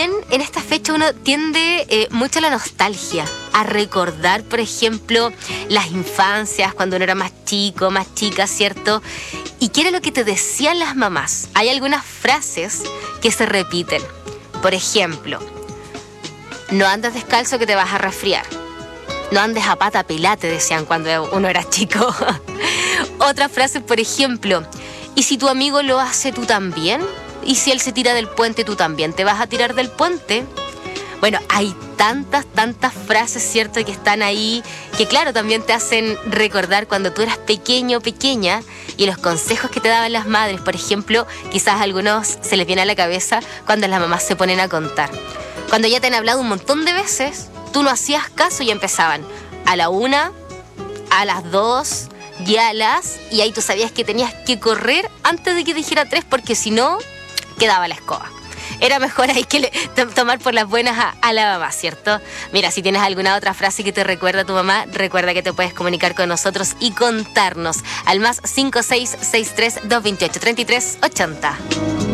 también en esta fecha uno tiende mucho a la nostalgia, a recordar, por ejemplo, las infancias, cuando uno era más chico, más chica, ¿cierto? ¿Y qué era lo que te decían las mamás? Hay algunas frases que se repiten. Por ejemplo, no andes descalzo que te vas a resfriar. No andes a pata pelá, te decían cuando uno era chico. Otra frase, por ejemplo, ¿y si tu amigo lo hace tú también? ¿Y si él se tira del puente tú también te vas a tirar del puente? Bueno, hay tantas frases, ¿cierto?, que están ahí, que claro, también te hacen recordar cuando tú eras pequeño o pequeña y los consejos que te daban las madres. Por ejemplo, quizás a algunos se les viene a la cabeza cuando las mamás se ponen a contar. Cuando ya te han hablado un montón de veces, tú no hacías caso y empezaban a la 1, a las 2 y a las... Y ahí tú sabías que tenías que correr antes de que dijera 3 porque si no, quedaba la escoba. Era mejor ahí que tomar por las buenas a la mamá, ¿cierto? Mira, si tienes alguna otra frase que te recuerda a tu mamá, recuerda que te puedes comunicar con nosotros y contarnos al +5663 228 3380.